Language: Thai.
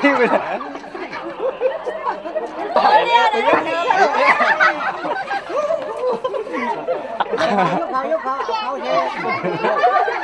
ไปเลยเดี๋ยวเดี๋ยวเดี๋ยวยกเขาเท